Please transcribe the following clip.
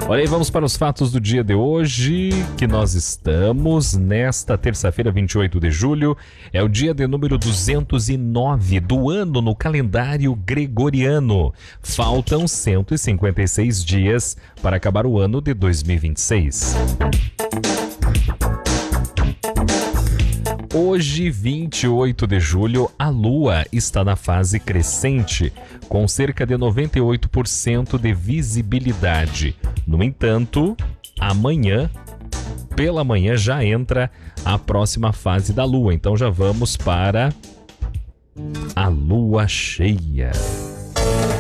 Olha aí, vamos para os fatos do dia de hoje, que nós estamos nesta terça-feira, 28 de julho. É o dia de número 209 do ano no calendário gregoriano. Faltam 156 dias para acabar o ano de 2026. Hoje, 28 de julho, a Lua está na fase crescente, com cerca de 98% de visibilidade. No entanto, amanhã, pela manhã, já entra a próxima fase da Lua. Então já vamos para a Lua cheia.